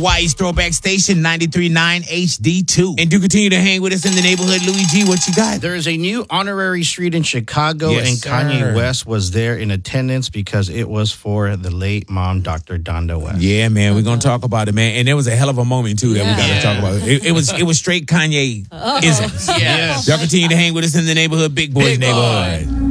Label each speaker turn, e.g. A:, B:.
A: Hawaii's throwback station, 93.9 HD2. And do continue to hang with us in the neighborhood. Louis G, what you got?
B: There is a new honorary street in Chicago,
A: Yes,
B: and
A: sir.
B: Kanye West was there in attendance because it was for the late mom, Dr. Donda West.
A: Yeah, man, we're gonna talk about it, man. And there was a hell of a moment too that we gotta talk about. It was straight Kanye isms.
B: Yes.
A: Y'all continue to hang with us in the neighborhood, Big Boys
B: Big Boy.
A: neighborhood.